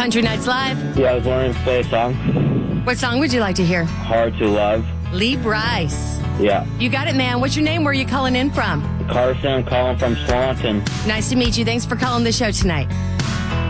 Country Nights Live. Yeah, I was wondering if you play a song. What song would you like to hear? Hard to Love. Lee Bryce. Yeah. You got it, man. What's your name? Where are you calling in from? Carson, I'm calling from Swanton. Nice to meet you. Thanks for calling the show tonight.